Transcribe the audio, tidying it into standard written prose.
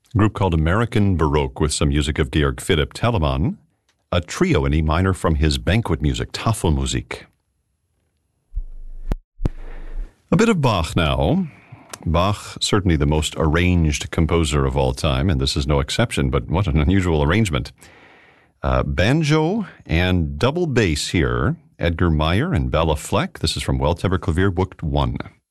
A group called American Baroque with some music of Georg Philipp Telemann, a trio in E minor from his banquet music, Tafelmusik. A bit of Bach now. Bach, certainly the most arranged composer of all time, and this is no exception, but what an unusual arrangement. Banjo and double bass here, Edgar Meyer and Bela Fleck. This is from Welthaber Klavier, Book 1.